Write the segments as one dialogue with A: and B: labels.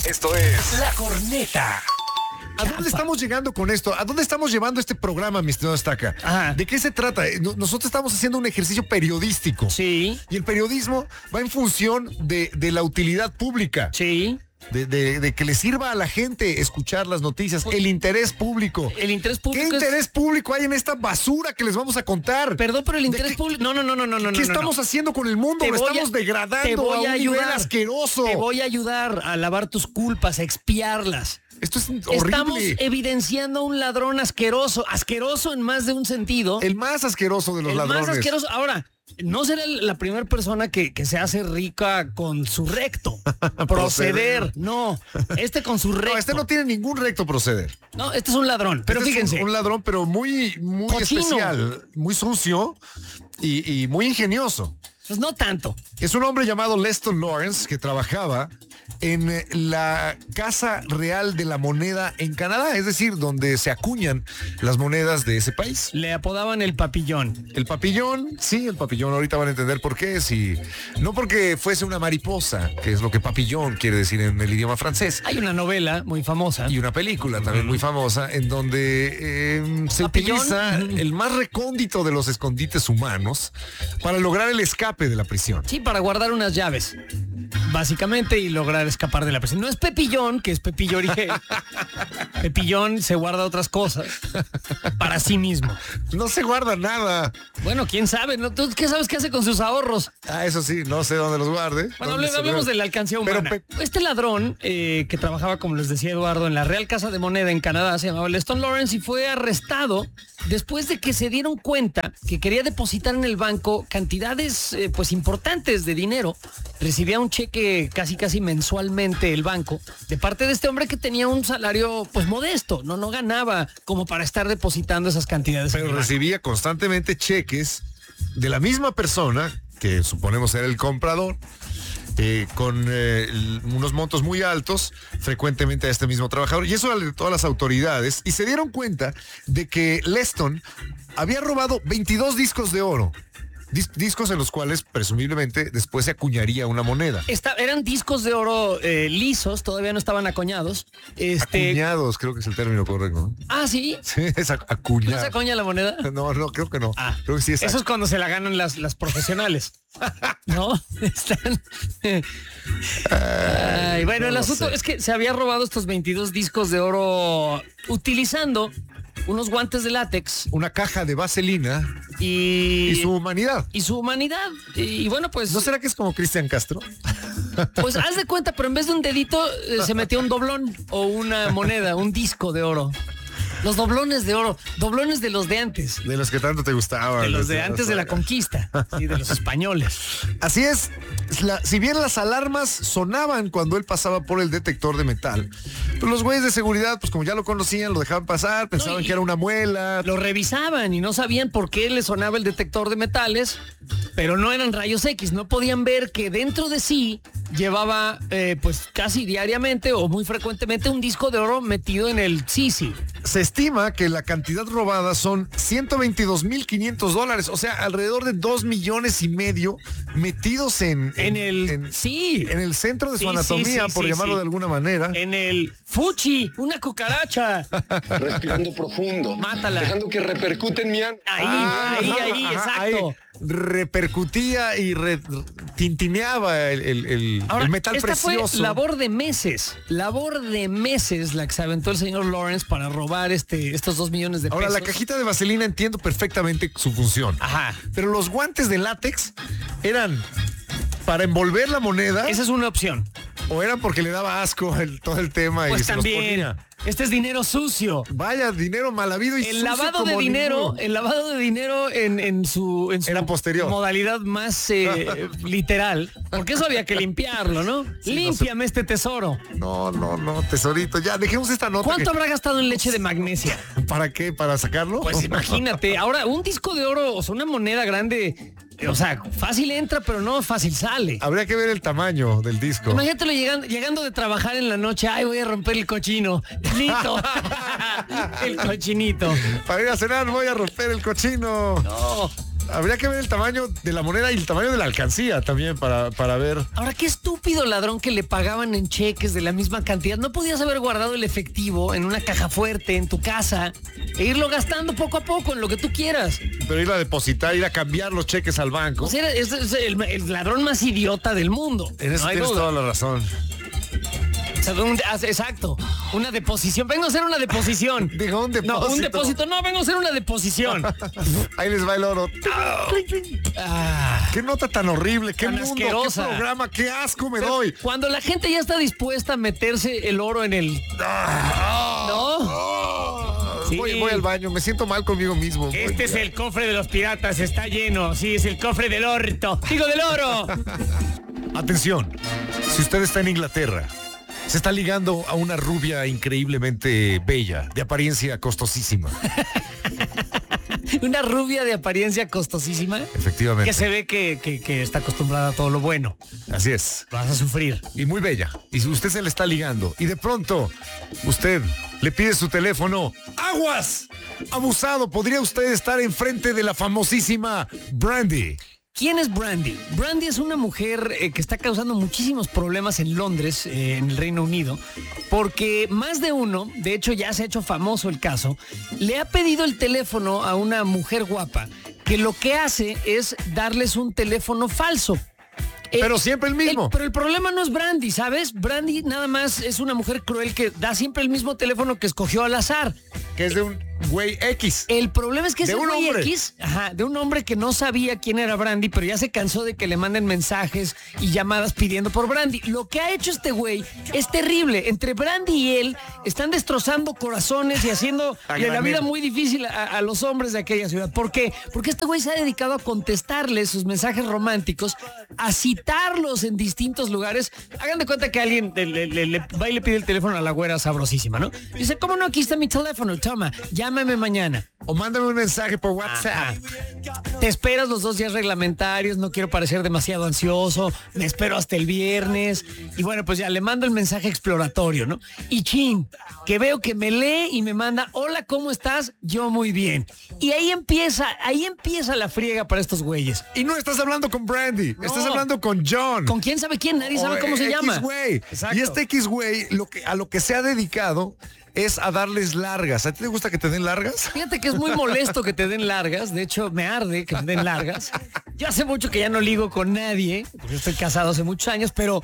A: Esto es
B: La Corneta.
C: ¿A dónde estamos llegando con esto? ¿A dónde estamos llevando este programa, mi estimado Estaca?
B: Ajá.
C: ¿De qué se trata? Nosotros estamos haciendo un ejercicio periodístico.
B: Sí,
C: Y el periodismo va en función de la utilidad pública.
B: sí.
C: De que le sirva a la gente escuchar las noticias. El interés público.
B: El interés público.
C: ¿Qué interés público hay en esta basura que les vamos a contar?
B: Perdón, pero el interés público. No.
C: ¿Qué estamos haciendo con el mundo?
B: Te
C: Lo
B: voy
C: estamos
B: te
C: degradando
B: voy
C: a un nivel asqueroso.
B: Te voy a ayudar a lavar tus culpas, a expiarlas.
C: Esto es horrible.
B: Estamos evidenciando a un ladrón asqueroso en más de un sentido.
C: El más asqueroso de los
B: El
C: ladrones.
B: más asqueroso. Ahora, no será la primera persona que se hace rica con su recto. Proceder. No, con su recto.
C: No, este no tiene ningún recto proceder.
B: No, este es un ladrón. Pero
C: Este es
B: fíjense.
C: un ladrón, pero muy
B: Cochino.
C: especial, muy sucio y muy ingenioso.
B: Pues no tanto.
C: Es un hombre llamado Leston Lawrence que trabajaba en la Casa Real de la Moneda en Canadá, es decir, donde se acuñan las monedas de ese país.
B: Le apodaban el papillón.
C: El papillón, sí, el papillón, ahorita van a entender por qué, si no porque fuese una mariposa, que es lo que papillón quiere decir en el idioma francés.
B: Hay una novela muy famosa.
C: Y una película también muy famosa en donde se
B: Papillón.
C: utiliza el más recóndito de los escondites humanos para lograr el escape de la prisión.
B: Sí, para guardar unas llaves, básicamente, y lograr escapar de la prisión. No es Pepillón, que es Pepillo Origel. Pepillón se guarda otras cosas para sí mismo.
C: No se guarda nada.
B: Bueno, quién sabe, ¿no? ¿Tú qué sabes qué hace con sus ahorros?
C: Ah, eso sí, no sé dónde los guarde.
B: Bueno,
C: ¿Dónde se
B: hablemos
C: ve?
B: de la alcancía humana.
C: Pero
B: Este ladrón, que trabajaba, como les decía Eduardo, en la Real Casa de Moneda en Canadá, se llamaba Leston Lawrence y fue arrestado después de que se dieron cuenta que quería depositar en el banco cantidades pues importantes de dinero. Recibía un cheque casi mensualmente el banco de parte de este hombre que tenía un salario pues modesto, no ganaba como para estar depositando esas cantidades. en el
C: Pero
B: banco.
C: recibía constantemente cheques de la misma persona, que suponemos era el comprador, con unos montos muy altos, frecuentemente a este mismo trabajador. Y eso alertó todas las autoridades y se dieron cuenta de que Leston había robado 22 discos de oro. Discos en los cuales presumiblemente después se acuñaría una moneda.
B: Eran discos de oro lisos, todavía no estaban acuñados.
C: Acuñados, creo que es el término correcto, ¿no?
B: Ah, sí.
C: Sí, es
B: ¿No
C: acuñar.
B: se acuña la moneda?
C: No, creo que no.
B: Ah,
C: Creo que sí es
B: eso es cuando se la ganan las profesionales. ¿No? Están. Ay, bueno, el
C: no
B: asunto
C: sé.
B: es que se había robado estos 22 discos de oro utilizando unos guantes de látex
C: una caja de vaselina y su humanidad.
B: y su humanidad. Y bueno, pues.
C: ¿No será que es como Cristian Castro?
B: Pues haz de cuenta, pero en vez de un dedito se metió un doblón o una moneda, un disco de oro. Los doblones de oro, doblones de los de antes.
C: De los que tanto te gustaban.
B: De los de antes de la conquista, sí, de los españoles.
C: Así es. Si bien las alarmas sonaban cuando él pasaba por el detector de metal, pues los güeyes de seguridad, pues como ya lo conocían, lo dejaban pasar, pensaban
B: y
C: que era una muela.
B: Lo revisaban y no sabían por qué le sonaba el detector de metales, pero no eran rayos X, no podían ver que dentro de sí llevaba pues casi diariamente o muy frecuentemente un disco de oro metido en el sisi.
C: Se estima que la cantidad robada son $122,500, o sea, alrededor de 2,5 millones metidos en el centro de su
B: Sí,
C: anatomía,
B: sí,
C: por
B: sí,
C: llamarlo
B: sí.
C: de alguna manera.
B: En el fuchi, una cucaracha.
D: Respirando profundo.
B: Mátala.
D: Dejando que repercute en mi
B: Ahí,
C: Ajá,
B: exacto.
C: ahí repercutía y tintineaba el
B: Ahora,
C: metal
B: esta
C: precioso.
B: fue labor de meses la que se aventó el señor Lawrence para robar estos 2 millones de pesos.
C: Ahora, la cajita de vaselina entiendo perfectamente su función.
B: Ajá.
C: Pero los guantes de látex eran para envolver la moneda
B: Esa es una opción.
C: o eran porque le daba asco todo el tema y
B: Pues
C: se los
B: también,
C: ponía.
B: este es dinero sucio.
C: Vaya, dinero mal habido y
B: El
C: sucio
B: lavado de
C: como
B: dinero,
C: ninguno.
B: el lavado de dinero en su
C: Era posterior.
B: modalidad más literal, porque eso había que limpiarlo, ¿no? Límpiame este tesoro.
C: No, tesorito. Ya, dejemos esta nota.
B: ¿Cuánto habrá gastado en leche de magnesia?
C: ¿Para qué? ¿Para sacarlo?
B: Pues imagínate, ahora un disco de oro, o sea, una moneda grande, o sea, fácil entra, pero no fácil sale.
C: Habría que ver el tamaño del disco.
B: Imagínatelo llegando de trabajar en la noche, ay, voy a romper el cochino. Listo. El cochinito.
C: Para ir a cenar voy a romper el cochino.
B: No.
C: Habría que ver el tamaño de la moneda y el tamaño de la alcancía también para ver.
B: Ahora, qué estúpido ladrón que le pagaban en cheques de la misma cantidad. ¿No podías haber guardado el efectivo en una caja fuerte en tu casa e irlo gastando poco a poco en lo que tú quieras?
C: Pero ir a depositar, ir a cambiar los cheques al banco.
B: O sea, es el ladrón más idiota del mundo.
C: En eso
B: No hay
C: tienes
B: duda.
C: toda la razón.
B: O sea, exacto. Una deposición. Vengo a hacer una deposición.
C: Digo, un depósito.
B: No, un depósito. No, vengo a hacer una deposición.
C: Ahí les va el oro.
B: Ah,
C: Qué nota tan horrible, qué
B: Tan
C: mundo,
B: asquerosa.
C: qué programa, qué asco me doy.
B: cuando la gente ya está dispuesta a meterse el oro en el... ¿No? Sí.
C: Voy al baño, me siento mal conmigo mismo.
B: Este es el cofre de los piratas, está lleno. Sí, es el cofre del orto. Digo, del oro.
C: Atención, si usted está en Inglaterra, se está ligando a una rubia increíblemente bella, de apariencia costosísima.
B: Una rubia de apariencia costosísima.
C: Efectivamente.
B: Que se ve que está acostumbrada a todo lo bueno.
C: Así es.
B: Vas a sufrir.
C: Y muy bella. Y si usted se le está ligando y de pronto usted le pide su teléfono, ¡aguas! Abusado, podría usted estar enfrente de la famosísima Brandy.
B: ¿Quién es Brandy? Brandy es una mujer que está causando muchísimos problemas en Londres, en el Reino Unido, porque más de uno, de hecho ya se ha hecho famoso el caso, le ha pedido el teléfono a una mujer guapa que lo que hace es darles un teléfono falso.
C: Pero siempre el mismo.
B: Pero el problema no es Brandy, ¿sabes? Brandy nada más es una mujer cruel que da siempre el mismo teléfono que escogió al azar.
C: Que es de un güey X.
B: El problema es que
C: De
B: ese
C: un
B: güey
C: hombre.
B: X, de un hombre que no sabía quién era Brandy, pero ya se cansó de que le manden mensajes y llamadas pidiendo por Brandy. Lo que ha hecho este güey es terrible. Entre Brandy y él están destrozando corazones y haciendo la vida muy difícil a los hombres de aquella ciudad. ¿Por qué? Porque este güey se ha dedicado a contestarles sus mensajes románticos, a citarlos en distintos lugares. Hagan de cuenta que alguien le va y le pide el teléfono a la güera sabrosísima, ¿no? Dice, ¿cómo no? Aquí está mi teléfono, toma, llámame mañana.
C: O mándame un mensaje por WhatsApp.
B: Te esperas los 2 días reglamentarios, no quiero parecer demasiado ansioso, me espero hasta el viernes. Y bueno, pues ya le mando el mensaje exploratorio, ¿no? Y chin, que veo que me lee y me manda, hola, ¿cómo estás? Yo muy bien. Y ahí empieza la friega para estos güeyes.
C: Y no estás hablando con Brandy, estás hablando con John.
B: ¿Con quién sabe quién? Nadie sabe cómo se llama.
C: X-Güey.
B: Exacto.
C: Y este X-Güey, a lo que se ha dedicado es a darles largas. ¿A ti te gusta que te den largas?
B: Fíjate que es muy molesto que te den largas. De hecho, me arde que me den largas. Yo hace mucho que ya no ligo con nadie. Yo estoy casado hace muchos años, pero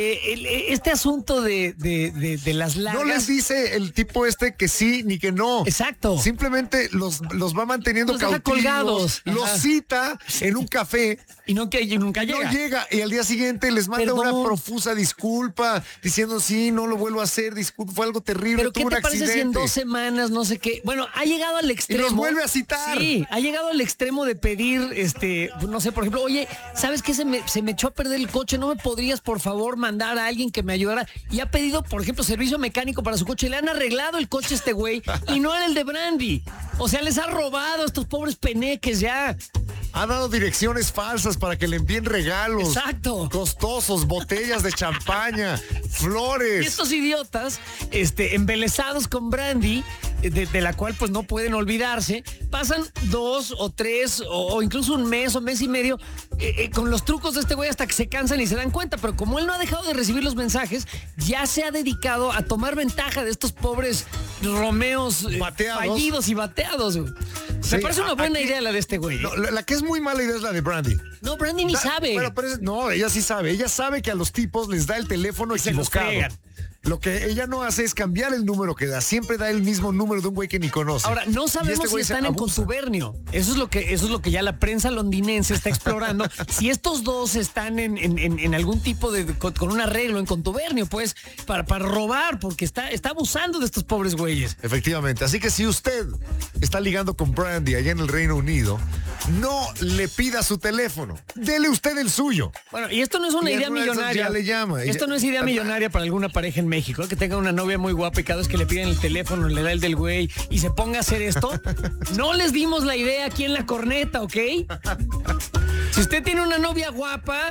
B: este asunto de las largas...
C: No les dice el tipo este que sí ni que no.
B: Exacto.
C: Simplemente los va manteniendo
B: Los deja
C: cautivos.
B: colgados.
C: Los
B: Ajá.
C: cita en un café.
B: Y nunca llega.
C: No llega. Y al día siguiente les manda
B: Perdón.
C: una profusa disculpa diciendo, sí, no lo vuelvo a hacer, disculpa, fue algo terrible,
B: Pero
C: tuve
B: ¿qué
C: un
B: te parece si en
C: accidente.
B: 2 semanas, no sé qué? Bueno, ha llegado al extremo.
C: Y los vuelve a citar.
B: Sí, ha llegado al extremo de pedir, no sé, por ejemplo, oye, ¿sabes qué? Se me echó a perder el coche, ¿no me podrías, por favor, mandar a alguien que me ayudara? Y ha pedido, por ejemplo, servicio mecánico para su coche. Le han arreglado el coche a este güey y no era el de Brandy. O sea, les ha robado a estos pobres peneques ya.
C: Ha dado direcciones falsas para que le envíen regalos.
B: Exacto.
C: Costosos, botellas de champaña, flores.
B: Y estos idiotas, embelesados con Brandy, de la cual pues no pueden olvidarse, pasan 2 o 3 o incluso un mes o mes y medio con los trucos de este güey hasta que se cansan y se dan cuenta. Pero como él no ha dejado de recibir los mensajes, ya se ha dedicado a tomar ventaja de estos pobres Romeos
C: Bateados.
B: fallidos y bateados. Güey.
C: Sí,
B: Me parece una buena
C: aquí-
B: idea la de este güey.
C: No, la que es muy mala idea es la de Brandy.
B: No, Brandy ni sabe.
C: No, ella sí sabe. Ella sabe que a los tipos les da el teléfono
B: se los
C: equivocado.
B: fregan.
C: Lo que ella no hace es cambiar el número que da. Siempre da el mismo número de un güey que ni conoce.
B: Ahora, no
C: Y
B: sabemos
C: este
B: si
C: güey se
B: están en
C: abusa.
B: contubernio. Eso es lo que ya la prensa londinense está explorando. Si estos dos están en algún tipo de con un arreglo en contubernio, pues, para robar, porque está abusando de estos pobres güeyes.
C: Efectivamente. Así que si usted está ligando con Brandy allá en el Reino Unido, no le pida su teléfono. Dele usted el suyo.
B: Bueno, y esto no es una
C: Y
B: idea
C: alguna de esas
B: millonaria.
C: ya le llama.
B: Esto no es idea millonaria para alguna pareja en México, que tenga una novia muy guapa y cada vez que le piden el teléfono le da el del güey y se ponga a hacer esto. No les dimos la idea aquí en La Corneta, ¿ok? Si usted tiene una novia guapa,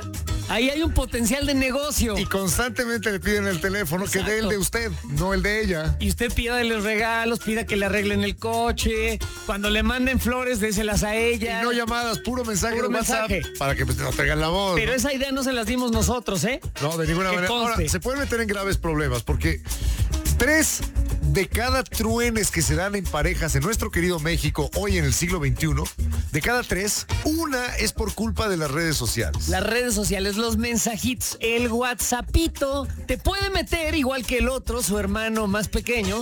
B: Ahí hay un potencial de negocio.
C: Y constantemente le piden el teléfono que dé el de usted, no el de ella.
B: Y usted pida los regalos, pida que le arreglen el coche. Cuando le manden flores, déselas a ella.
C: Y no llamadas, puro mensaje
B: Puro
C: de WhatsApp
B: mensaje.
C: para que pues, no traigan la voz.
B: Pero
C: ¿no?
B: esa idea no se las dimos nosotros, ¿eh?
C: No, de ninguna
B: Que
C: manera.
B: conste.
C: Ahora, se pueden meter en graves problemas porque 3 de cada truenes que se dan en parejas en nuestro querido México hoy en el siglo XXI, de cada 3, una es por culpa de las redes sociales.
B: Las redes sociales, los mensajitos, el WhatsAppito, te puede meter, igual que el otro, su hermano más pequeño,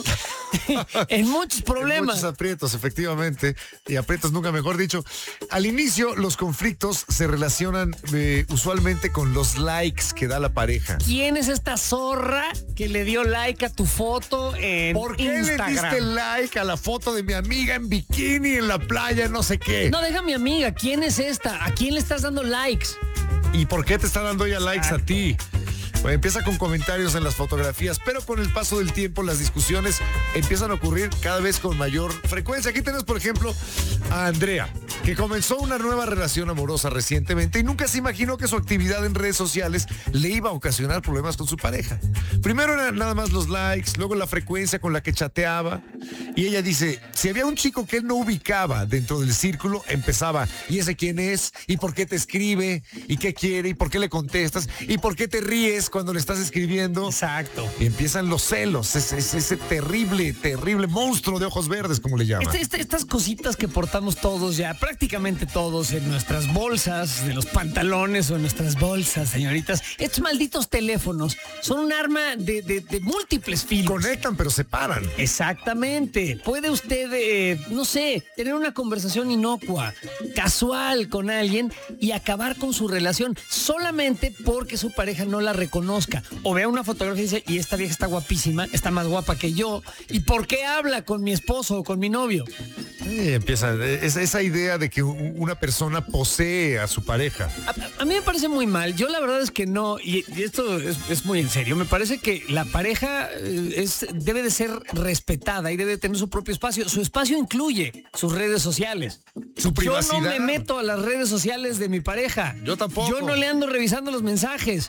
B: en muchos problemas.
C: Muchos aprietos, efectivamente, y aprietos nunca mejor dicho. Al inicio, los conflictos se relacionan usualmente con los likes que da la pareja.
B: ¿Quién es esta zorra que le dio like a tu foto en
C: ¿Por qué
B: Instagram?
C: le diste like a la foto de mi amiga en bikini en la playa, no sé qué?
B: No, deja a mi amiga. ¿Quién es esta? ¿A quién le estás dando likes?
C: ¿Y por qué te está dando ella likes a ti? Pues empieza con comentarios en las fotografías, pero con el paso del tiempo las discusiones empiezan a ocurrir cada vez con mayor frecuencia. Aquí tenemos, por ejemplo, a Andrea, que comenzó una nueva relación amorosa recientemente y nunca se imaginó que su actividad en redes sociales le iba a ocasionar problemas con su pareja. Primero eran nada más los likes, luego la frecuencia con la que chateaba. Y ella dice, si había un chico que él no ubicaba dentro del círculo, empezaba, ¿y ese quién es? ¿Y por qué te escribe? ¿Y qué quiere? ¿Y por qué le contestas? ¿Y por qué te ríes cuando le estás escribiendo?
B: Exacto.
C: Y empiezan los celos, ese terrible monstruo de ojos verdes, como le llaman.
B: Estas cositas que portamos todos ya, prácticamente todos, en nuestras bolsas, de los pantalones o en nuestras bolsas, señoritas. Estos malditos teléfonos son un arma de múltiples filos.
C: Conectan, pero separan.
B: Exactamente. Puede usted, no sé, tener una conversación inocua, casual con alguien y acabar con su relación solamente porque su pareja no la reconozca. O vea una fotografía y dice, y esta vieja está guapísima, está más guapa que yo. ¿Y por qué habla con mi esposo o con mi novio?
C: Empieza esa idea de que una persona posee a su pareja.
B: A mí me parece muy mal. Yo la verdad es que no, y esto es muy en serio. Me parece que la pareja debe de ser respetada y debe tener su propio espacio. Su espacio incluye sus redes sociales.
C: Su privacidad.
B: Yo no me meto a las redes sociales de mi pareja.
C: Yo tampoco.
B: Yo no le ando revisando los mensajes.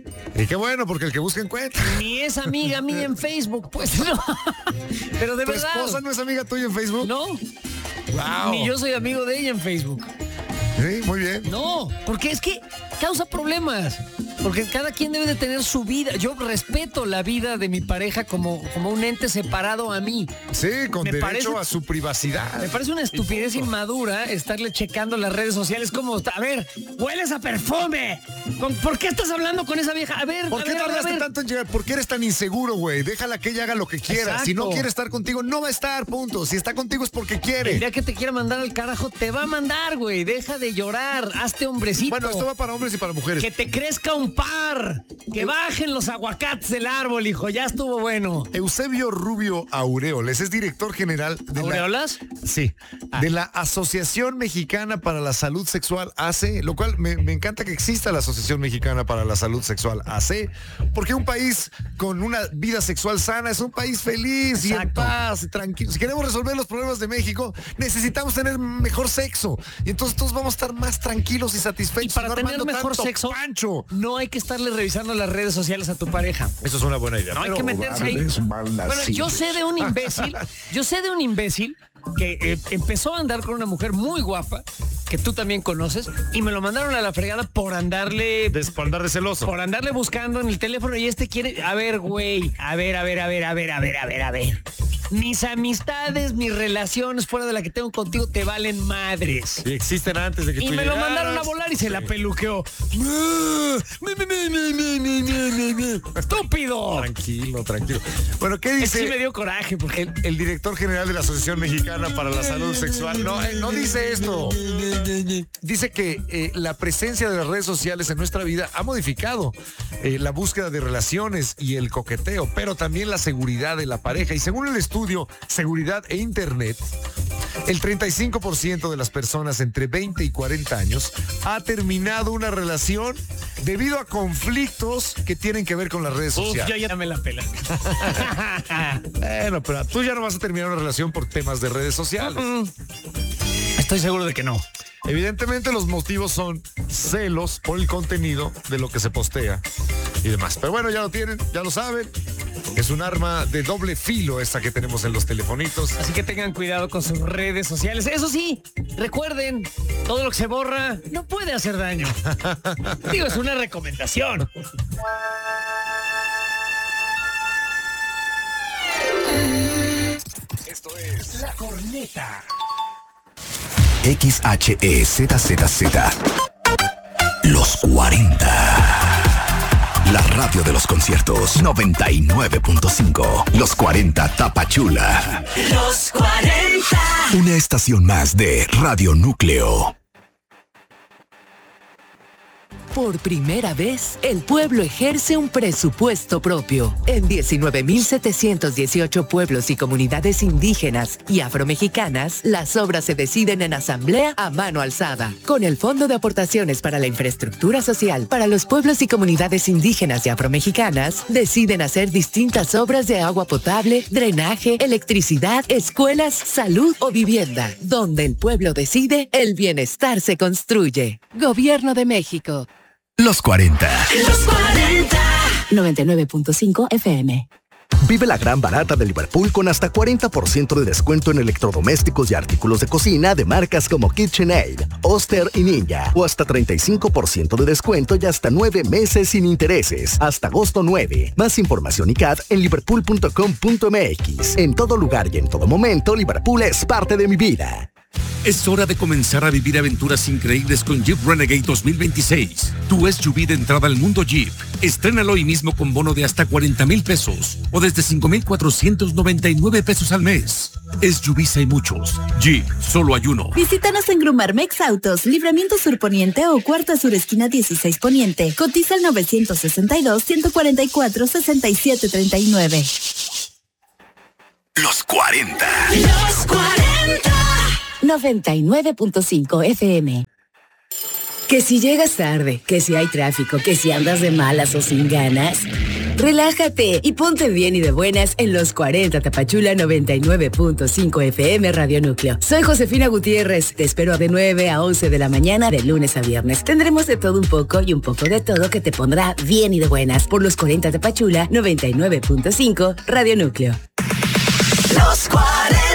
C: Y qué bueno, porque el que busca encuentra.
B: Ni es amiga mía en Facebook, pues no. Pero de
C: ¿Tu
B: verdad.
C: esposa no es amiga tuya en Facebook?
B: No.
C: Wow.
B: Ni yo soy amigo de ella en Facebook.
C: Sí, muy bien.
B: No, porque es que causa problemas. Porque cada quien debe de tener su vida. Yo respeto la vida de mi pareja como un ente separado a mí.
C: Sí, con
B: Me
C: derecho
B: parece-
C: a su privacidad.
B: Me parece una estupidez inmadura estarle checando las redes sociales como, a ver, hueles a perfume. ¿Por qué estás hablando con esa vieja? A ver,
C: ¿Por qué
B: a ver, a
C: tardaste
B: ver.
C: tanto en llegar? ¿Por qué eres tan inseguro, güey? Déjala que ella haga lo que quiera.
B: Exacto.
C: Si no quiere estar contigo, no va a estar, punto. Si está contigo es porque
B: El
C: quiere.
B: día que te quiera mandar al carajo, te va a mandar, güey. Deja de llorar, hazte hombrecito.
C: Bueno, esto va para hombres y para mujeres.
B: Que te crezca un par. Que bajen los aguacates del árbol, hijo. Ya estuvo bueno.
C: Eusebio Rubio Aureoles es director general de
B: ¿Aureolas?
C: Sí, de la Asociación Mexicana para la Salud Sexual AC, lo cual me encanta que exista la Asociación Mexicana para la Salud Sexual AC, porque un país con una vida sexual sana es un país feliz y en
B: Exacto.
C: paz, tranquilo. Si queremos resolver los problemas de México, necesitamos tener mejor sexo. Y entonces todos vamos a estar más tranquilos y
B: Y
C: satisfechos.
B: para
C: no
B: tener
C: armando
B: mejor
C: tanto
B: sexo,
C: pancho.
B: no hay que estarle revisando las redes sociales a tu pareja.
C: Eso es una buena idea.
B: No hay que meterse ahí. Bueno, yo sé de un imbécil que empezó a andar con una mujer muy guapa, que tú también conoces, y me lo mandaron a la fregada por andarle
C: Por andar de celoso.
B: por andarle buscando en el teléfono y quiere, a ver, güey, a ver. Mis amistades, mis relaciones fuera de la que tengo contigo te valen madres.
C: Y existen antes de que
B: Y
C: tú
B: me lo
C: llegaras.
B: mandaron a volar y se la peluqueó. ¡Estúpido!
C: Tranquilo. Bueno, ¿qué
B: Sí
C: dice
B: me dio coraje porque
C: el director general de la Asociación Mexicana para la Salud Sexual? No, no dice esto. Dice que la presencia de las redes sociales en nuestra vida ha modificado la búsqueda de relaciones y el coqueteo, pero también la seguridad de la pareja. Y según el estudio Seguridad e Internet, el 35% de las personas entre 20 y 40 años ha terminado una relación debido a conflictos que tienen que ver con las redes
B: Uf,
C: sociales.
B: yo ya me la pela.
C: Bueno, pero tú ya no vas a terminar una relación por temas de redes sociales.
B: Estoy seguro de que no.
C: Evidentemente los motivos son celos por el contenido de lo que se postea y demás. Pero bueno, ya lo tienen, ya lo saben. Es un arma de doble filo esta que tenemos en los telefonitos.
B: Así que tengan cuidado con sus redes sociales. Eso sí, recuerden, todo lo que se borra no puede hacer daño. Digo, es una recomendación.
A: Esto es La Corneta. XHEZZZ. Los 40. La radio de los conciertos 99.5. Los 40 Tapachula.
E: Los 40.
A: Una estación más de Radio Núcleo.
F: Por primera vez, el pueblo ejerce un presupuesto propio. En 19.718 pueblos y comunidades indígenas y afromexicanas, las obras se deciden en asamblea a mano alzada. Con el Fondo de Aportaciones para la Infraestructura Social para los pueblos y comunidades indígenas y afromexicanas, deciden hacer distintas obras de agua potable, drenaje, electricidad, escuelas, salud o vivienda. Donde el pueblo decide, el bienestar se construye. Gobierno de México.
A: Los 40.
E: Los 40.
F: 99.5 FM.
A: Vive la gran barata de Liverpool con hasta 40% de descuento en electrodomésticos y artículos de cocina de marcas como KitchenAid, Oster y Ninja. O hasta 35% de descuento y hasta 9 meses sin intereses. Hasta agosto 9. Más información y CAD en liverpool.com.mx. En todo lugar y en todo momento, Liverpool es parte de mi vida.
G: Es hora de comenzar a vivir aventuras increíbles con Jeep Renegade 2026. Tu SUV de entrada al mundo Jeep. Estrénalo hoy mismo con bono de hasta 40,000 pesos o desde 5,499 pesos al mes. SUVs hay muchos. Jeep, solo hay uno.
H: Visítanos en Grumarmex Autos, Libramiento Sur Poniente o Cuarta Sur Esquina 16 Poniente. Cotiza al 962-144-6739.
A: Los 40.
E: Los 40.
F: 99.5 FM. Que si llegas tarde, que si hay tráfico, que si andas de malas o sin ganas, relájate y ponte bien y de buenas en Los 40 Tapachula 99.5 FM Radio Núcleo. Soy Josefina Gutiérrez, te espero de 9 a 11 de la mañana de lunes a viernes. Tendremos de todo un poco y un poco de todo que te pondrá bien y de buenas por Los 40 Tapachula 99.5 Radio Núcleo.
E: Los 40.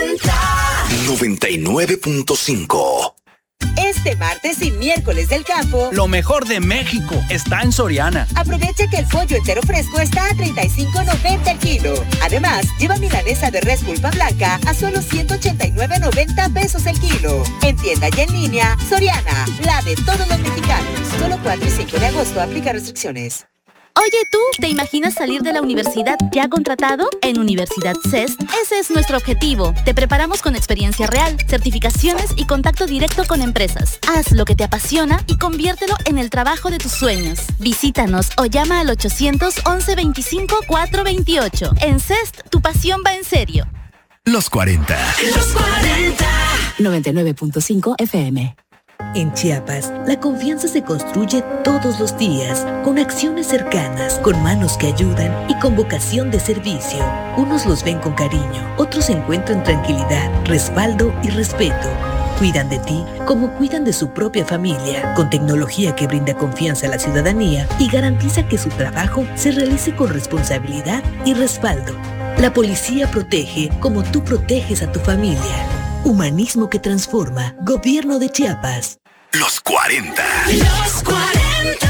A: 99.5.
I: Este martes y miércoles del campo,
J: lo mejor de México está en Soriana.
I: Aprovecha que el pollo entero fresco está a $35.90 el kilo. Además, lleva milanesa de res pulpa blanca a solo $189.90 pesos el kilo. En tienda y en línea, Soriana, la de todos los mexicanos. Solo 4 y 5 de agosto, aplica restricciones.
K: Oye, ¿tú te imaginas salir de la universidad ya contratado? En Universidad CEST, ese es nuestro objetivo. Te preparamos con experiencia real, certificaciones y contacto directo con empresas. Haz lo que te apasiona y conviértelo en el trabajo de tus sueños. Visítanos o llama al 800-1125-428. En CEST, tu pasión va en serio.
A: Los 40.
E: Los 40.
F: 99.5 FM.
L: En Chiapas, la confianza se construye todos los días, con acciones cercanas, con manos que ayudan y con vocación de servicio. Unos los ven con cariño, otros encuentran tranquilidad, respaldo y respeto. Cuidan de ti como cuidan de su propia familia, con tecnología que brinda confianza a la ciudadanía y garantiza que su trabajo se realice con responsabilidad y respaldo. La policía protege como tú proteges a tu familia. Humanismo que transforma. Gobierno de Chiapas.
A: Los 40.
E: Los 40.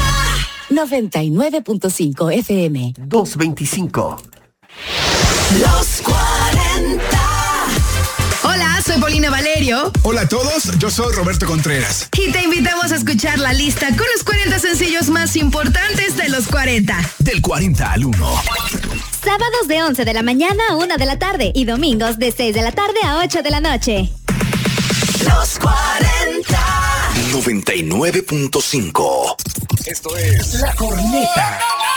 F: 99.5 FM.
A: 225.
E: Los 40.
M: Hola, soy Paulina Valerio.
N: Hola a todos, yo soy Roberto Contreras.
M: Y te invitamos a escuchar la lista con los 40 sencillos más importantes de los 40.
A: Del 40 al 1.
O: Sábados de 11 de la mañana a 1 de la tarde y domingos de 6 de la tarde a 8 de la noche.
E: Los 40.
A: 99.5.
N: Esto es La Corneta.